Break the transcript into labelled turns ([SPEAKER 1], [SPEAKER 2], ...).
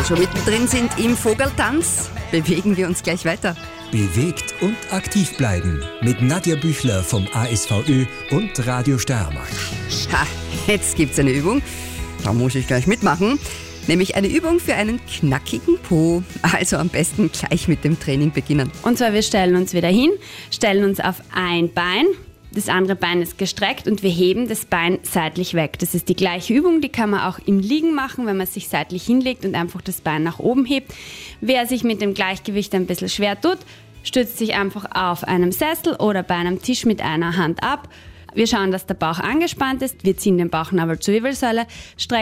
[SPEAKER 1] wir schon mittendrin sind im Vogeltanz, bewegen wir uns gleich weiter.
[SPEAKER 2] Bewegt und aktiv bleiben mit Nadja Büchler vom ASVÖ und Radio Steiermark.
[SPEAKER 1] Ha, jetzt gibt's eine Übung, da muss ich gleich mitmachen, nämlich eine Übung für einen knackigen Po. Also am besten gleich mit dem Training beginnen.
[SPEAKER 3] Und zwar, wir stellen uns wieder hin, stellen uns auf ein Bein, das andere Bein ist gestreckt und wir heben das Bein seitlich weg. Das ist die gleiche Übung, die kann man auch im Liegen machen, wenn man sich seitlich hinlegt und einfach das Bein nach oben hebt. Wer sich mit dem Gleichgewicht ein bisschen schwer tut, stützt sich einfach auf einem Sessel oder bei einem Tisch mit einer Hand ab. Wir schauen, dass der Bauch angespannt ist. Wir ziehen den Bauchnabel zur Wirbelsäule, strecken